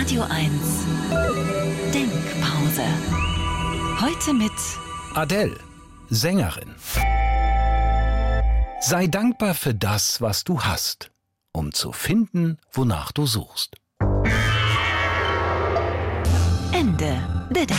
Radio 1 Denkpause. Heute mit Adele, Sängerin. Sei dankbar für das, was du hast, um zu finden, wonach du suchst. Ende der Denkpause.